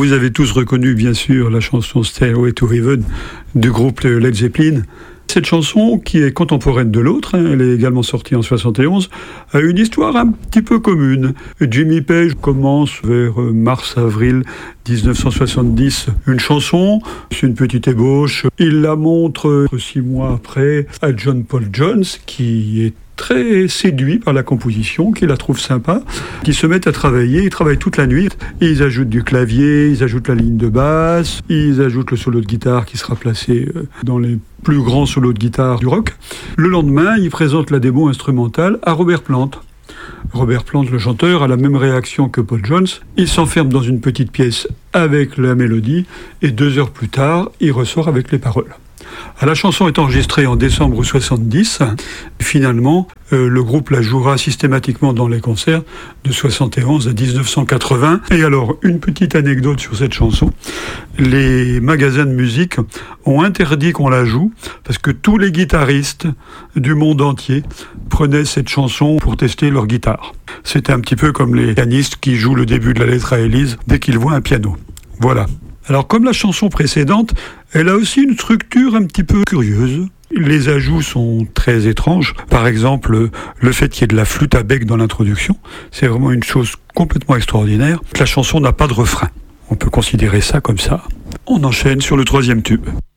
Vous avez tous reconnu, bien sûr, la chanson Stairway to Heaven du groupe Led Zeppelin. Cette chanson, qui est contemporaine de l'autre, elle est également sortie en 71, a une histoire un petit peu commune. Jimmy Page commence vers mars-avril 1970 une chanson, c'est une petite ébauche. Il la montre 6 mois après à John Paul Jones, qui est très séduit par la composition, qui la trouve sympa, qui se mettent à travailler, ils travaillent toute la nuit, ils ajoutent du clavier, ils ajoutent la ligne de basse, ils ajoutent le solo de guitare qui sera placé dans les plus grands solos de guitare du rock. Le lendemain, ils présentent la démo instrumentale à Robert Plant. Robert Plant, le chanteur, a la même réaction que Paul Jones. Il s'enferme dans une petite pièce avec la mélodie et 2 heures plus tard, il ressort avec les paroles. La chanson est enregistrée en décembre 70. Finalement, le groupe la jouera systématiquement dans les concerts de 71 à 1980. Et alors, une petite anecdote sur cette chanson. Les magasins de musique ont interdit qu'on la joue parce que tous les guitaristes du monde entier prenaient cette chanson pour tester leur guitare. C'était un petit peu comme les pianistes qui jouent le début de la lettre à Élise dès qu'ils voient un piano. Voilà. Alors, comme la chanson précédente, elle a aussi une structure un petit peu curieuse. Les ajouts sont très étranges. Par exemple, le fait qu'il y ait de la flûte à bec dans l'introduction, c'est vraiment une chose complètement extraordinaire. La chanson n'a pas de refrain. On peut considérer ça comme ça. On enchaîne sur le 3e tube.